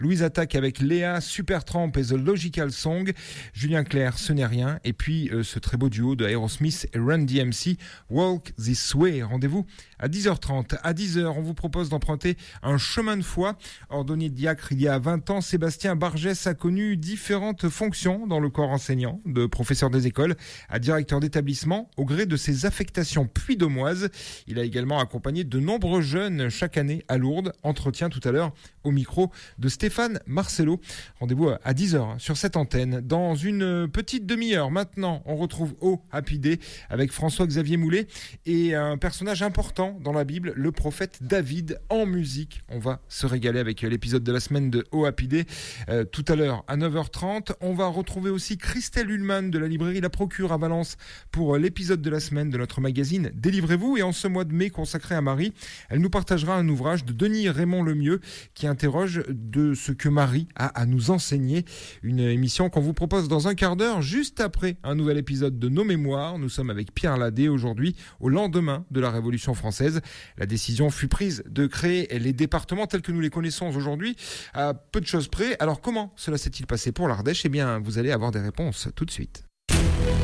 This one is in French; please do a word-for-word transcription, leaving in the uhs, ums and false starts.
Louise attaque avec Léa, Supertramp et The Logical Song. Julien Clerc, Ce n'est rien. Et puis euh, ce très beau duo de Aerosmith et Run D M C, Walk This Way. Rendez-vous à dix heures trente. À dix heures, on vous propose d'emprunter un chemin de foi. Ordonné diacre il y a vingt ans, Sébastien Bargès a connu différentes fonctions dans le corps enseignant, de professeur des écoles à directeur d'établissement, au gré de ses affectations puy-de-moises. Il a également accompagné de nombreux jeunes chaque année à Lourdes. Entretien tout à l'heure au micro de Stéphane Marcello. Rendez-vous à dix heures sur cette antenne. Dans une petite demi-heure maintenant, on retrouve Oh Happy Day avec François-Xavier Moulet et un personnage important dans la Bible, le prophète David en musique. On va se régaler avec l'épisode de la semaine de Oh Happy Day. Euh, tout à l'heure à neuf heures trente, on va retrouver aussi Christelle Ullmann de la librairie La Procure à Valence pour l'épisode de la semaine de notre magazine Délivrez-vous. Et en ce mois de mai consacré à Marie, elle nous partagera un ouvrage de Denis Raymond Lemieux qui interroge de ce que Marie a à nous enseigner. Une émission qu'on vous propose dans un quart d'heure, juste après un nouvel épisode de Nos Mémoires. Nous sommes avec Pierre Ladet aujourd'hui, au lendemain de la Révolution française. La décision fut prise de créer les départements tels que nous les connaissons aujourd'hui, à peu de choses près. Alors comment cela s'est-il passé pour l'Ardèche ? Eh bien, vous allez avoir des réponses tout de suite.